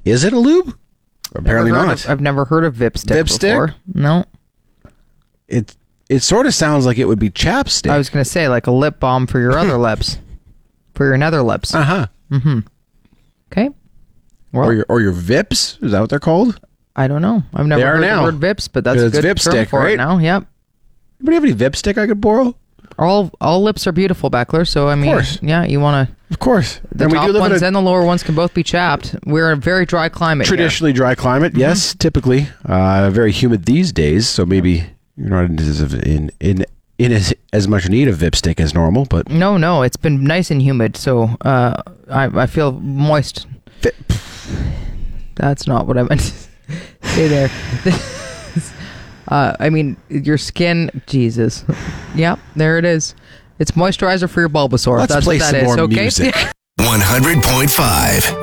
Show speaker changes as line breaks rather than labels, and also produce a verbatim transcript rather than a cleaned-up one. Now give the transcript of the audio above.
Is it a lube? Apparently
Never heard
not.
Of, I've never heard of Vipstick
Vipstick?
before. No.
It it sort of sounds like it would be chapstick.
I was going to say, like a lip balm for your other lips. For your nether lips.
Uh-huh.
Mm-hmm. Okay. Well,
Or your or your Vips? Is that what they're called?
I don't know. I've never
They are
heard
now.
the word Vips, but that's a
It's
good
Vipstick,
term for
right?
it now. Yep.
Anybody have any Vipstick I could borrow?
All all lips are beautiful, Beckler. So I mean,
course.
yeah, you want to.
Of course.
The
And we
top
do live in
ones
a
and the lower ones can both be chapped. We're in a very dry climate.
traditionally dry climate.
Mm-hmm.
Yes, typically. Uh, very humid these days, so maybe you're not in in in, in as, as much need of Vipstick as normal, but
Here. No, no, it's been nice and humid, so uh, I I feel moist.
Vip-
That's not what I meant to say there. uh, I mean, your skin, Jesus. Yep, there it is. It's moisturizer for your Bulbasaur.
Let's
That's
play
what that
some
is.
more
Okay.
music.
one hundred point five